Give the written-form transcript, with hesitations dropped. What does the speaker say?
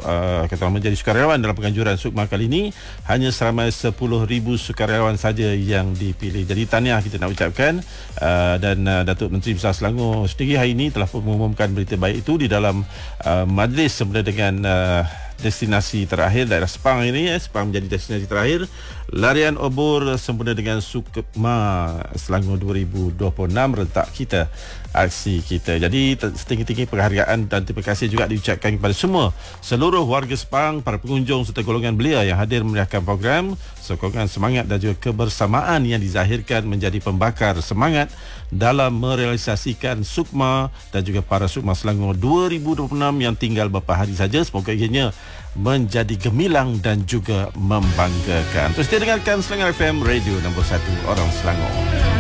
kata orang menjadi sukarelawan dalam penganjuran Sukma kali ini. Hanya seramai 10,000 sukarelawan saja yang dipilih. Jadi tahniah kita nak ucapkan, dan Datuk Menteri Besar Selangor sendiri hari ini telah mengumumkan berita baik itu di dalam majlis sempena dengan destinasi terakhir daerah Sepang ini. Sepang menjadi destinasi terakhir larian obor sempena dengan Sukma Selangor 2026, rentak kita, aksi kita. Jadi setinggi-tinggi penghargaan dan terima kasih juga diucapkan kepada seluruh warga Sepang, para pengunjung serta golongan belia yang hadir memeriahkan program. Sokongan semangat dan juga kebersamaan yang dizahirkan menjadi pembakar semangat dalam merealisasikan Sukma dan juga para Sukma Selangor 2026 yang tinggal beberapa hari saja. Semoga ianya menjadi gemilang dan juga membanggakan. Terus dengarkan Selangor FM, radio nombor 1 orang Selangor.